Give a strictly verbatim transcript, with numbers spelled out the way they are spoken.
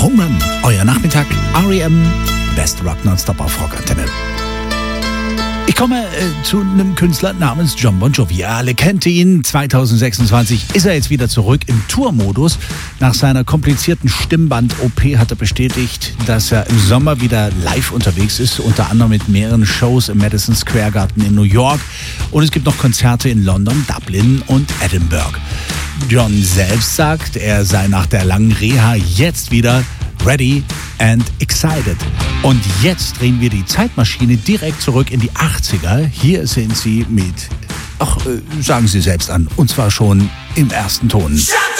Home Run, euer Nachmittag, R E M, Best Rock Nonstop auf Rockantenne. Ich komme äh, zu einem Künstler namens Jon Bon Jovi. Ihr alle kennt ihn. zwanzig sechsundzwanzig ist er jetzt wieder zurück im Tourmodus. Nach seiner komplizierten Stimmband-O P hat er bestätigt, dass er im Sommer wieder live unterwegs ist, unter anderem mit mehreren Shows im Madison Square Garden in New York. Und es gibt noch Konzerte in London, Dublin und Edinburgh. Jon selbst sagt, er sei nach der langen Reha jetzt wieder ready and excited. Und jetzt drehen wir die Zeitmaschine direkt zurück in die achtziger. Hier sind sie mit, ach, äh, sagen Sie selbst an, und zwar schon im ersten Ton.